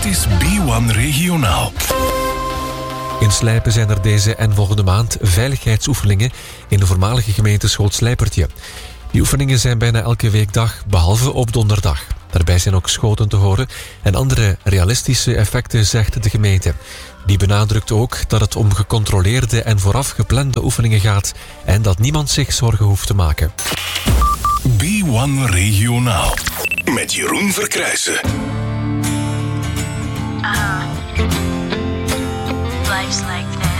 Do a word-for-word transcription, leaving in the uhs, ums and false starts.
is B one Regionaal. In Slijpen zijn er deze en volgende maand veiligheidsoefeningen in de voormalige gemeente Schoot-Slijpertje. Die oefeningen zijn bijna elke weekdag, behalve op donderdag. Daarbij zijn ook schoten te horen en andere realistische effecten, zegt de gemeente. Die benadrukt ook dat het om gecontroleerde en vooraf geplande oefeningen gaat en dat niemand zich zorgen hoeft te maken. B one Regionaal. Met Jeroen Verkrijsen. Uh-huh. Life's like